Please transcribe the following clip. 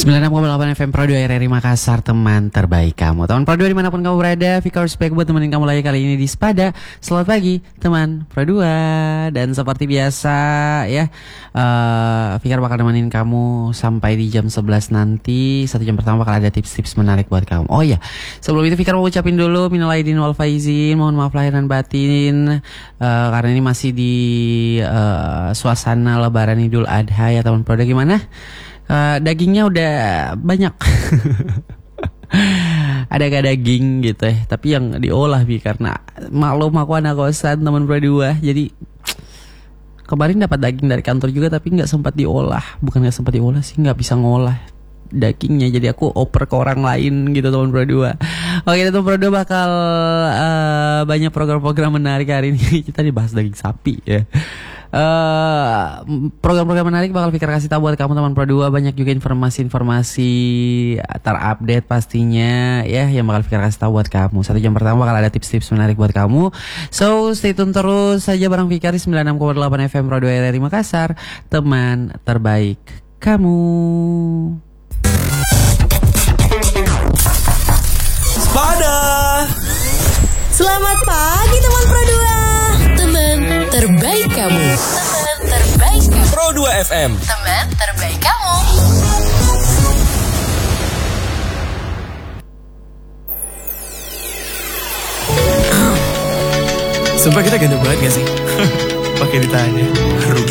96,8 FM Pro 2 RRI Makassar, teman terbaik kamu. Teman Pro 2 dimanapun kamu berada, Vika Respect buat temenin kamu lagi kali ini di Spada. Selamat pagi teman Pro 2. Dan seperti biasa ya, Fikar bakal nemenin kamu sampai di jam 11 nanti. 1 jam pertama bakal ada tips-tips menarik buat kamu. Oh iya, sebelum itu Fikar mau ucapin dulu minal aidin wal faizin, mohon maaf lahir dan batin, karena ini masih di suasana lebaran Idul Adha ya teman Pro 2. Gimana? Dagingnya udah banyak. Ada gak daging gitu ya, tapi yang diolah karena maklum aku anak kosan teman Pro 2. Jadi kemarin dapat daging dari kantor juga, tapi nggak sempat diolah. Bukan nggak sempat diolah sih, nggak bisa ngolah dagingnya, jadi aku oper ke orang lain gitu teman Pro 2. Oke teman Pro 2 bakal banyak program-program menarik hari ini. Kita dibahas daging sapi ya. Program-program menarik bakal Fikar kasih tahu buat kamu teman Pro 2. Banyak juga informasi-informasi terupdate pastinya ya, yang bakal Fikar kasih tahu buat kamu. 1 jam pertama bakal ada tips-tips menarik buat kamu. So stay tune terus saja bareng Fikar di 96,8 FM Pro 2 RRI Makassar, teman terbaik kamu. Spada. Selamat pagi teman Pro 2. Teman terbaik kamu. Teman terbaik kamu. Pro 2 FM. Teman terbaik kamu. Sumpah kita ganteng banget gak sih? Pakai ditanya. Rugi